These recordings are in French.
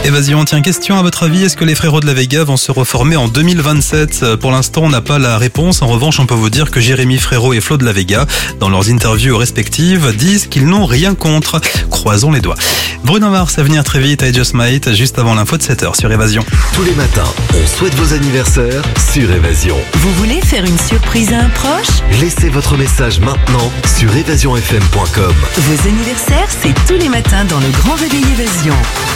Évasion, tiens, question à votre avis, est-ce que les frérots de la Vega vont se reformer en 2027 ? Pour l'instant, on n'a pas la réponse. En revanche, on peut vous dire que Jérémy Frérot et Flo de la Vega, dans leurs interviews respectives, disent qu'ils n'ont rien contre. Croisons les doigts. Bruno Mars à venir très vite, I Just Might, juste avant l'info de 7h sur Évasion. Tous les matins, on souhaite vos anniversaires sur Évasion. Vous voulez faire une surprise à un proche ? Laissez votre message maintenant sur évasionfm.com. Vos anniversaires, c'est tous les matins dans le Grand Réveil Évasion.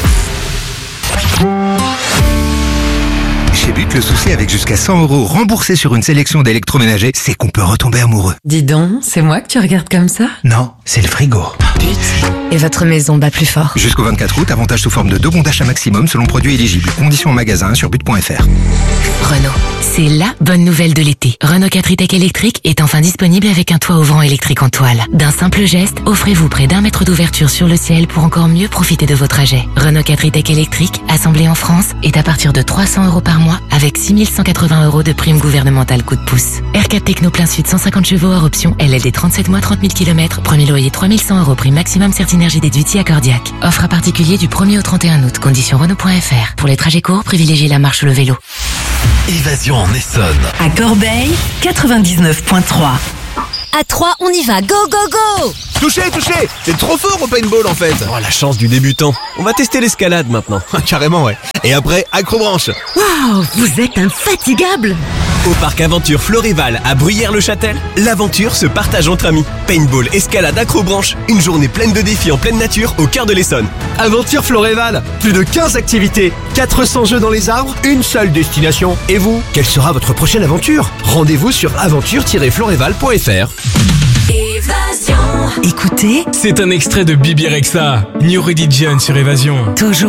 Chez But, le souci avec jusqu'à 100 € remboursés sur une sélection d'électroménagers, c'est qu'on peut retomber amoureux. Dis donc, c'est moi que tu regardes comme ça ? Non, c'est le frigo. Et votre maison bat plus fort. Jusqu'au 24 août, avantage sous forme de 2 bons d'achat maximum selon produit éligible. Conditions en magasin sur but.fr. Renault, c'est la bonne nouvelle de l'été. Renault 4 e-Tech électrique est enfin disponible avec un toit ouvrant électrique en toile. D'un simple geste, offrez-vous près d'1 mètre d'ouverture sur le ciel pour encore mieux profiter de vos trajets. Renault 4 e-Tech électrique, assemblé en France, est à partir de 300 € par mois avec 6 180 € de prime gouvernementale coup de pouce. R4 Techno plein sud 150 chevaux hors option, LLD 37 mois 30 000 km, premier loyer 3 100 €, prime maximum Certinergie déduit accordiaque. Offre à particulier du 1er au 31 août, conditions Renault.fr. Pour les trajets courts, privilégiez la marche ou le vélo. Évasion en Essonne. À Corbeil, 99.3. À 3, on y va, go go go! Touché! C'est trop fort au paintball en fait. Oh, la chance du débutant. On va tester l'escalade maintenant. Carrément, ouais. Et après, accrobranche. Waouh, vous êtes infatigable! Au parc aventure Florival à Bruyères-le-Châtel, l'aventure se partage entre amis. Paintball, escalade, accrobranche. Une journée pleine de défis en pleine nature au cœur de l'Essonne. Aventure Florival, plus de 15 activités, 400 jeux dans les arbres, une seule destination. Et vous, quelle sera votre prochaine aventure ? Rendez-vous sur aventure-florival.fr. Écoutez, c'est un extrait de Bibi Rexha, New Religion sur Évasion. toujours